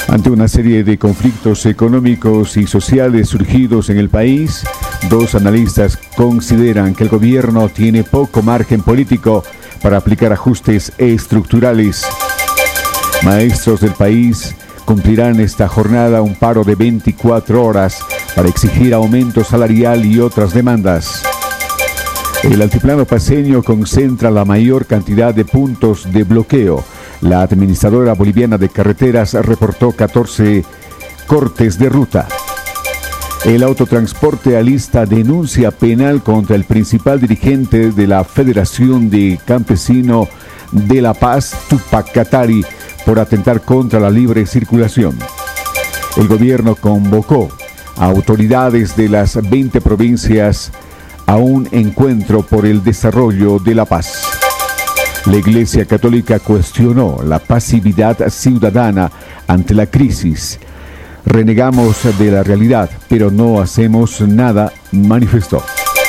Ante una serie de conflictos económicos y sociales surgidos en el país, dos analistas consideran que el gobierno tiene poco margen político para aplicar ajustes estructurales. Maestros del país cumplirán esta jornada un paro de 24 horas para exigir aumento salarial y otras demandas. El altiplano paceño concentra la mayor cantidad de puntos de bloqueo. La administradora boliviana de carreteras reportó 14 cortes de ruta. El autotransporte alista denuncia penal contra el principal dirigente de la Federación de Campesino de La Paz, Tupac Katari, por atentar contra la libre circulación. El gobierno convocó a autoridades de las 20 provincias a un encuentro por el desarrollo de La Paz. La Iglesia Católica cuestionó la pasividad ciudadana ante la crisis. Renegamos de la realidad, pero no hacemos nada, manifestó.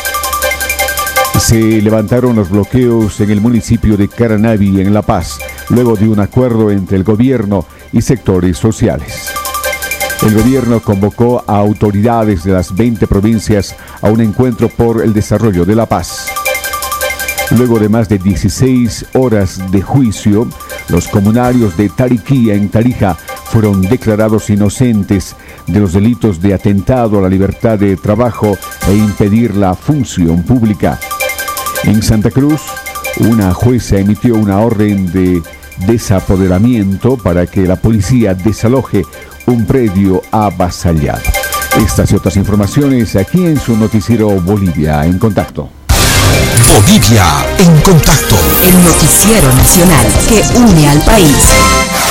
Se levantaron los bloqueos en el municipio de Caranavi, en La Paz, luego de un acuerdo entre el gobierno y sectores sociales. El gobierno convocó a autoridades de las 20 provincias a un encuentro por el desarrollo de La Paz. Luego de más de 16 horas de juicio, los comunarios de Tariquía, en Tarija, fueron declarados inocentes de los delitos de atentado a la libertad de trabajo e impedir la función pública. En Santa Cruz, una jueza emitió una orden de desapoderamiento para que la policía desaloje un predio avasallado. Estas y otras informaciones aquí en su noticiero Bolivia en Contacto. Bolivia en Contacto. El noticiero nacional que une al país.